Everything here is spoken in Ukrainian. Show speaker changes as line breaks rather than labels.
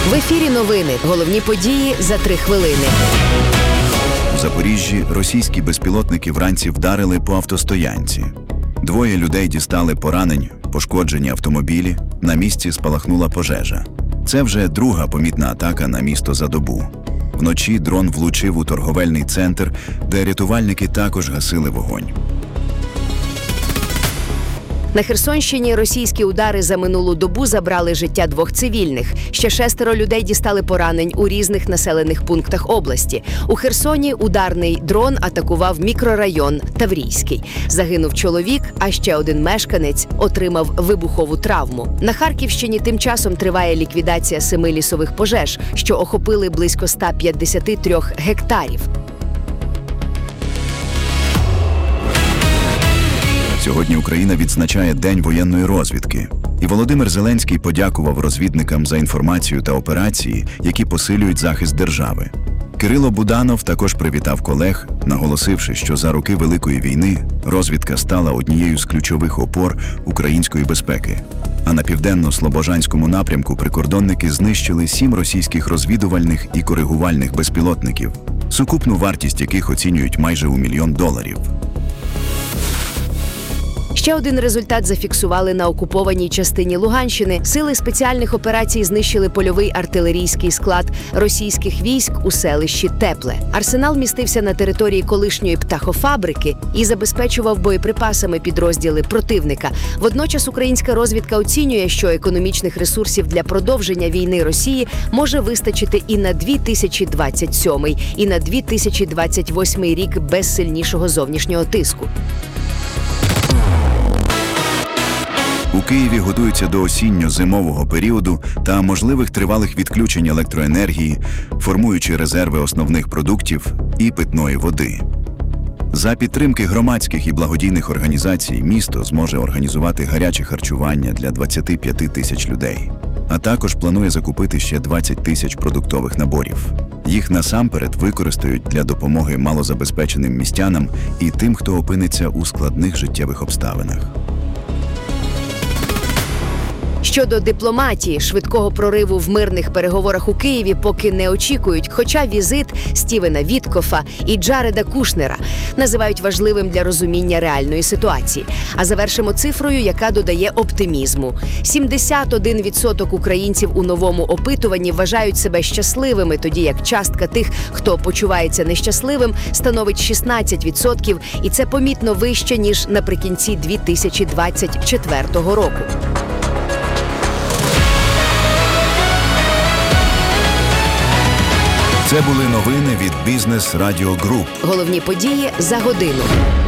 В ефірі новини. Головні події за 3 хвилини.
В Запоріжжі російські безпілотники вранці вдарили по автостоянці. 2 людей дістали поранень, пошкоджені автомобілі, на місці спалахнула пожежа. Це вже друга помітна атака на місто за добу. Вночі дрон влучив у торговельний центр, де рятувальники також гасили вогонь.
На Херсонщині російські удари за минулу добу забрали життя 2 цивільних. Ще 6 людей дістали поранень у різних населених пунктах області. У Херсоні ударний дрон атакував мікрорайон Таврійський. Загинув чоловік, а ще 1 мешканець отримав вибухову травму. На Харківщині тим часом триває ліквідація 7 лісових пожеж, що охопили близько 153 гектарів.
Сьогодні Україна відзначає День воєнної розвідки. І Володимир Зеленський подякував розвідникам за інформацію та операції, які посилюють захист держави. Кирило Буданов також привітав колег, наголосивши, що за роки Великої війни розвідка стала однією з ключових опор української безпеки. А на південно-слобожанському напрямку прикордонники знищили 7 російських розвідувальних і коригувальних безпілотників, сукупну вартість яких оцінюють майже у $1 мільйон.
Ще один результат зафіксували на окупованій частині Луганщини. Сили спеціальних операцій знищили польовий артилерійський склад російських військ у селищі Тепле. Арсенал містився на території колишньої птахофабрики і забезпечував боєприпасами підрозділи противника. Водночас українська розвідка оцінює, що економічних ресурсів для продовження війни Росії може вистачити і на 2027, і на 2028 рік без сильнішого зовнішнього тиску.
У Києві готуються до осінньо-зимового періоду та можливих тривалих відключень електроенергії, формуючи резерви основних продуктів і питної води. За підтримки громадських і благодійних організацій місто зможе організувати гаряче харчування для 25 тисяч людей. А також планує закупити ще 20 тисяч продуктових наборів. Їх насамперед використають для допомоги малозабезпеченим містянам і тим, хто опиниться у складних життєвих обставинах.
Щодо дипломатії, швидкого прориву в мирних переговорах у Києві поки не очікують, хоча візит Стівена Віткофа і Джареда Кушнера називають важливим для розуміння реальної ситуації. А завершимо цифрою, яка додає оптимізму. 71% українців у новому опитуванні вважають себе щасливими, тоді як частка тих, хто почувається нещасливим, становить 16%, і це помітно вище, ніж наприкінці 2024 року.
Це були новини від Бізнес Радіо Груп.
Головні події за годину.